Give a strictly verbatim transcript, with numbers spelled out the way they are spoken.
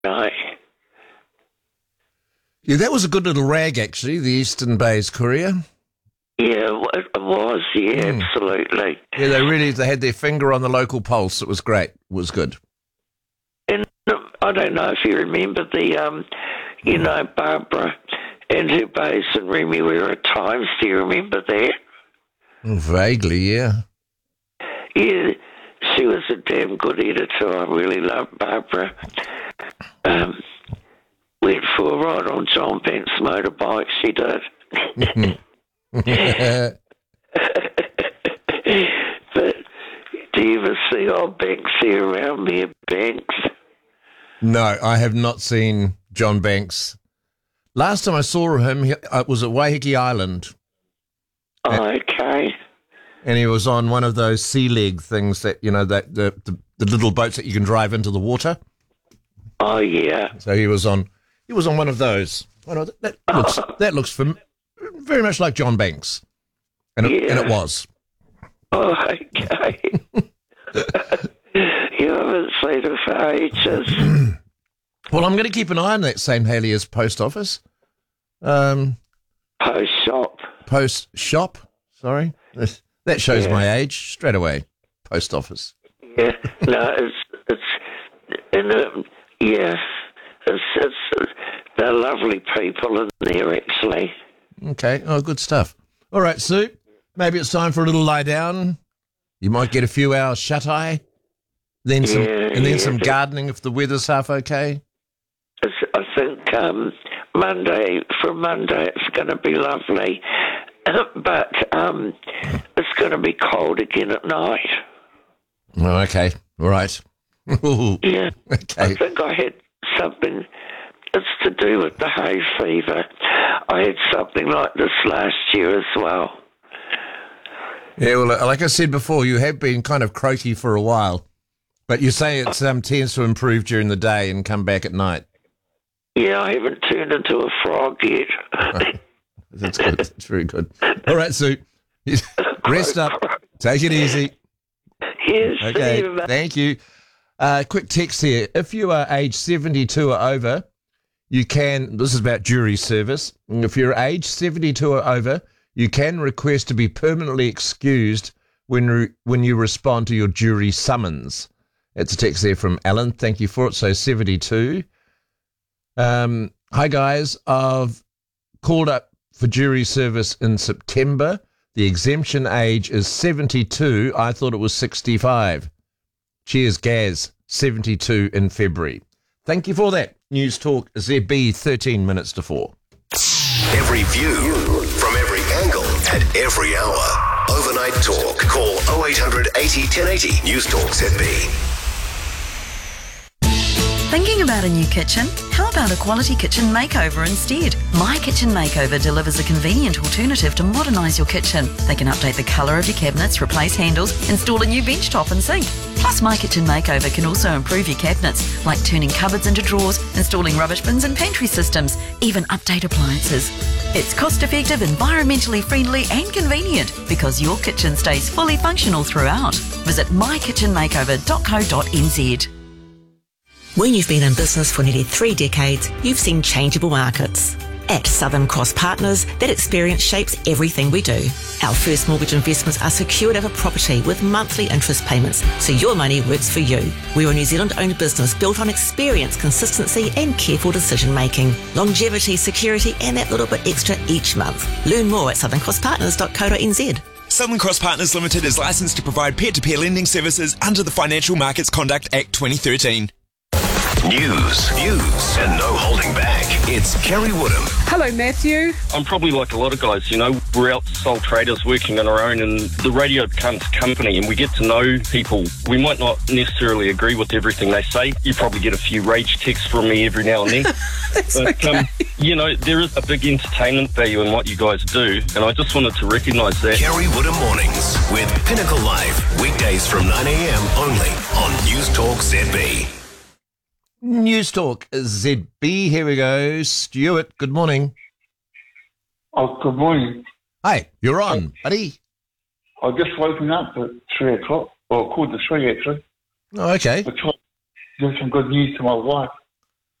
no. Yeah, that was a good little rag, actually, the Eastern Bays Courier. Yeah, it was, yeah, Mm. absolutely. Yeah, they really they had their finger on the local pulse. It was great. It was good. And I don't know if you remember the, um, you know, Barbara and her bass and Remy were at times. Do you remember that? Vaguely, yeah. Yeah, she was a damn good editor. I really loved Barbara. Um, went for a ride on John Banks' motorbike, she did. But do you ever see old Banksy around there, Banks? No, I have not seen John Banks. Last time I saw him, he, uh, was at Waiheke Island. Oh, okay. And he was on one of those sea leg things that, you know, that the, the, the little boats that you can drive into the water. Oh, yeah. So he was on he was on one of those. Oh, no, that looks Oh. that looks fam- very much like John Banks. And it, Yeah. and it was. Oh, okay. You haven't seen her for ages. Well, I'm going to keep an eye on that Saint Heliers post office. Um, Post shop. post shop, sorry. That- That shows Yeah. my age straight away. Post office. Yeah. No, it's, it's, and, um, yeah, it's, it's, they're lovely people in there, actually. Okay. Oh, good stuff. All right, Sue. Maybe it's time for a little lie down. You might get a few hours shut-eye. Then some, Yeah, and then yeah. some gardening if the weather's half okay. It's, I think um, Monday, from Monday, it's going to be lovely. But um, it's going to be cold again at night. Oh, okay. All right. Yeah. I Okay. think I had something, it's to do with the hay fever. I had something like this last year as well. Yeah, well, like I said before, you have been kind of croaky for a while, but you say it um, tends to improve during the day and come back at night. Yeah, I haven't turned into a frog yet. That's good. That's very good. All right, Sue. Rest up. Take it easy. Yes, Okay. see you, mate. Thank you. Uh, quick text here. If you are age seventy-two or over, you can, this is about jury service. If you're age seventy-two or over, you can request to be permanently excused when re- when you respond to your jury summons. It's a text there from Alan. Thank you for it. So seventy-two. Um, hi, guys. I've called up for jury service in September. The exemption age is seventy-two. I thought it was sixty-five. Cheers, Gaz. seventy-two in February. Thank you for that. News Talk Z B, thirteen minutes to four. Every view from every angle at every hour. Overnight Talk. Call oh eight hundred eighty ten eighty. News Talk Z B. Thinking about a new kitchen? How about a quality kitchen makeover instead? My Kitchen Makeover delivers a convenient alternative to modernise your kitchen. They can update the colour of your cabinets, replace handles, install a new bench top and sink. Plus, My Kitchen Makeover can also improve your cabinets, like turning cupboards into drawers, installing rubbish bins and pantry systems, even update appliances. It's cost-effective, environmentally friendly and convenient because your kitchen stays fully functional throughout. Visit my kitchen makeover dot co dot n z. When you've been in business for nearly three decades, you've seen changeable markets. At Southern Cross Partners, that experience shapes everything we do. Our first mortgage investments are secured over property with monthly interest payments, so your money works for you. We're a New Zealand-owned business built on experience, consistency and careful decision-making. Longevity, security and that little bit extra each month. Learn more at southern cross partners dot co dot n z. Southern Cross Partners Limited is licensed to provide peer-to-peer lending services under the Financial Markets Conduct Act twenty thirteen. News, views, and no holding back. It's Kerry Woodham. Hello, Matthew. I'm probably like a lot of guys, you know, we're out sole traders working on our own and the radio becomes a company and we get to know people. We might not necessarily agree with everything they say. You probably get a few rage texts from me every now and then. That's but, okay. um, you know, there is a big entertainment value in what you guys do and I just wanted to recognise that. Kerry Woodham Mornings with Pinnacle Live. Weekdays from nine a.m. only on News Talk Z B. News Talk Z B. Here we go. Stuart, good morning. Oh, good morning. Hi, you're on, buddy. I've just woken up at three o'clock, or quarter to three actually. Oh, okay. I tried to give some good news to my wife.